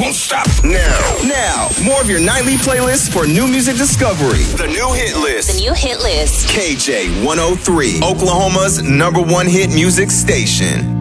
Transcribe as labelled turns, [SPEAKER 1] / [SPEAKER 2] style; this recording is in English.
[SPEAKER 1] Don't stop now. More of your nightly playlist for new music discovery. The new hit list.
[SPEAKER 2] The new hit list.
[SPEAKER 1] KJ 103, Oklahoma's #1 hit music station.